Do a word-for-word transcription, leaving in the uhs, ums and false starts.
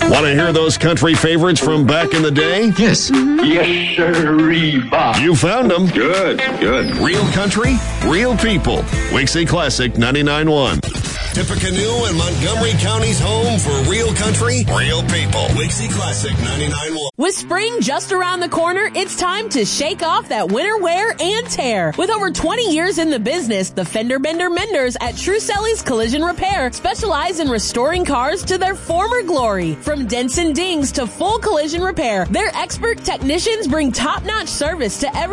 Want to hear those country favorites from back in the day? Yes. Yes, sirree, Bob. You found them. Good, good. Real country, real people. Wixie Classic ninety-nine point one. Tippecanoe and Montgomery County's home for real country, real people. Wixie Classic ninety-nine point one. With spring just around the corner, it's time to shake off that winter wear and tear. With over twenty years in the business, the Fender Bender Menders at Truselli's Collision Repair specialize in restoring cars to their former glory. From dents and dings to full collision repair, their expert technicians bring top-notch service to every